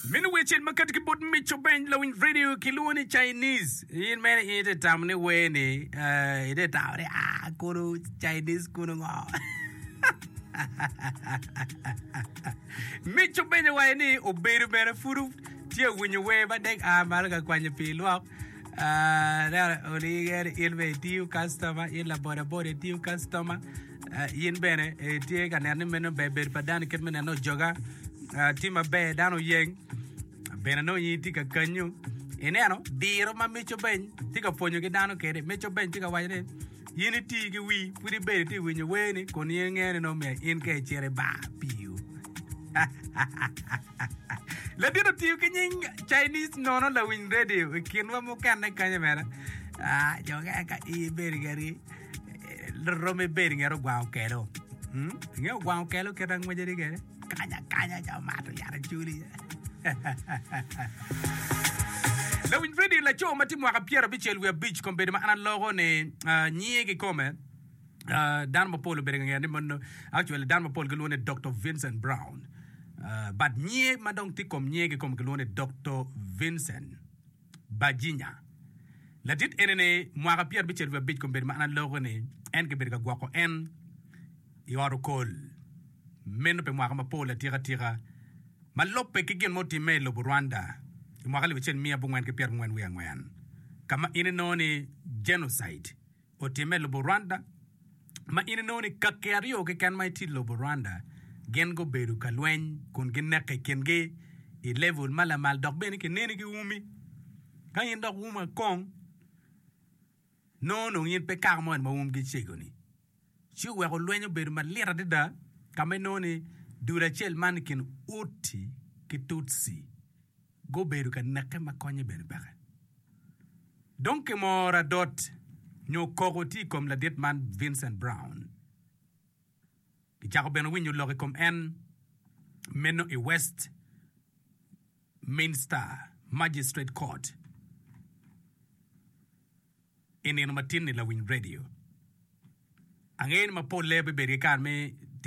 Many witches makat ki bot Mitchell Ben low in radio kiloni Chinese. In many eat a tamni weni ide tawre kuru Chinese kunu ngo. Mitchell Ben weni oberu bere furu tia winyu we ba dek malaga kwanya pilwa. There only get innovative customer in laboratory customer in bene tia kanani meno bebe padani ketmena no joga tima be dano yeng bene no yiti ka kanyu eneno diro ma Mitchell Ben tika fonyo ke dano kede Mitchell Ben tika wajne yini ti ki wi pudi be ti winyu we ni kon yengene no me in ke chere ba piu la dino tiu kinying Chinese nono la win radio kinwa mo kana kanya mera joga ka I beri gari rome beri ngaro gwa kero ngeo gwa kero kedang majeri gere kanya ja mato yara chuli la win radio la cho mati mo ka Pierre Bichel we beach kombe ma ana logo ne nyiege come dan mo polo beri ngani mon actually dan mo polo gelo ne Dr. Vincent Brown. But nye madong tikom nyege kom gelone Dr. Vincent Bajinya. Latit enene mwaka Pierre Bichel we bit kom be mana logo ne en ke berga gwako en yoro kol meno pe mwaka mapola tira malope ke gen moti me lo Rwanda mwaka le chen mia bungwan ke Pierre ngwan we ngwan kama ine noni genocide otime lo Rwanda ma ine noni kakerio ke kan mai ti lo Rwanda gen go beru kalwen kun genne ke kenge I level mala mal dog beni ke nene ki umi kan yin dog uma kong no yin pe karmon ma gi chegoni chi we go lwenyo beru mal lira dida kame noni dura chel man kin uti ki tutsi go beru kan nake ma konye beru baka donc mora dot nyo kogoti comme la det man Vincent Brown Jacob Ben Winyu loge kom en meno I West Minster Magistrate Court in matini la win radio. Angen ma po lebe berikan me